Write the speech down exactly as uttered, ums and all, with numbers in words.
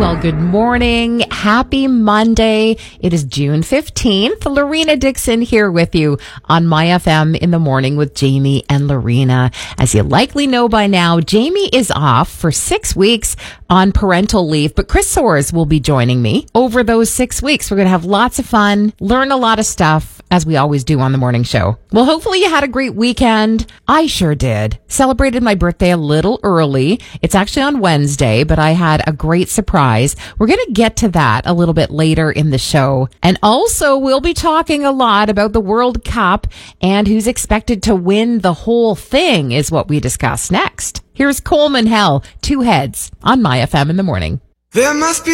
Well, good morning. Happy Monday. It is June fifteenth. Lorena Dixon here with you on My F M in the morning with Jamie and Lorena. As you likely know by now, Jamie is off for six weeks on parental leave, but Chris Soares will be joining me over those six weeks. We're going to have lots of fun, learn a lot of stuff, as we always do on the morning show. Well, hopefully you had a great weekend. I sure did. Celebrated my birthday a little early. It's actually on Wednesday, but I had a great surprise. We're going to get to that a little bit later in the show. And also, we'll be talking a lot about the World Cup and who's expected to win the whole thing is what we discuss next. Here's Coleman Hell, Two Heads on My F M in the morning. There must be